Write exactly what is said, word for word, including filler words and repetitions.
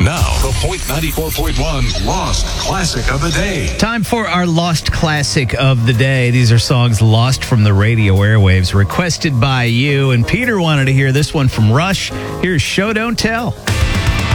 Now, the Point ninety-four point one Lost Classic of the Day. Time for our Lost Classic of the Day. These are songs lost from the radio airwaves, requested by you. And Peter wanted to hear this one from Rush. Here's Show Don't Tell.